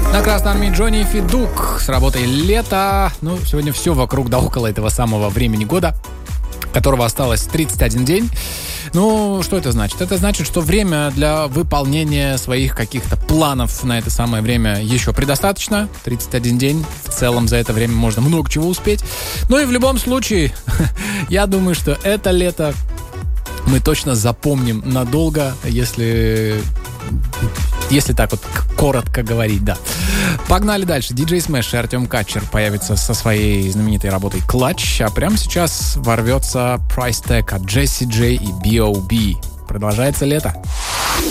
На Красной Армии Джонни Федук с работой «Лето». Ну, сегодня все вокруг да около этого самого времени года, которого осталось 31 день. Ну, что это значит? Это значит, что время для выполнения своих каких-то планов на это самое время еще предостаточно. 31 день. В целом за это время можно много чего успеть. Ну и в любом случае, я думаю, что это лето мы точно запомним надолго, если так вот коротко говорить, да. Погнали дальше. Диджей Смэш и Артем Качер появятся со своей знаменитой работой «Клатч», а прямо сейчас ворвется Price Tag от Джесси Джей и B.O.B. Продолжается лето.